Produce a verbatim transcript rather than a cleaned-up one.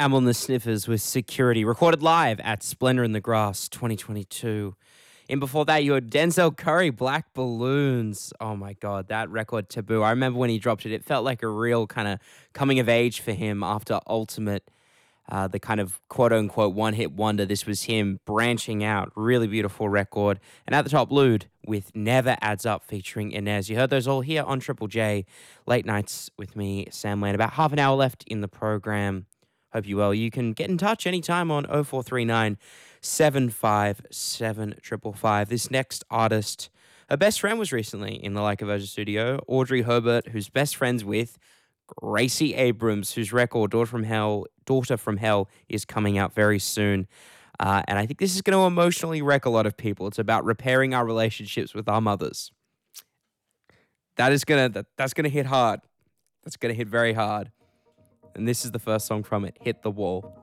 Amel and the Sniffers with Security, recorded live at Splendor in the Grass twenty twenty-two. And before that, you had Denzel Curry, Black Balloons. Oh my God, that record, Taboo. I remember when he dropped it, it felt like a real kind of coming of age for him after Ultimate, uh, the kind of quote unquote one hit wonder. This was him branching out. Really beautiful record. And at the top, Lude with Never Adds Up featuring Inez. You heard those all here on Triple J. Late nights with me, Sam Land. About half an hour left in the program. Hope you well. You can get in touch anytime on oh four three nine, seven five seven, five five five. This next artist, her best friend was recently in the Like a Virgin studio, Audrey Herbert, who's best friends with Gracie Abrams, whose record, Daughter from Hell, Daughter from Hell, is coming out very soon. Uh, and I think this is going to emotionally wreck a lot of people. It's about repairing our relationships with our mothers. That is gonna that, that's gonna hit hard. That's gonna hit very hard. And this is the first song from it, Hit the Wall.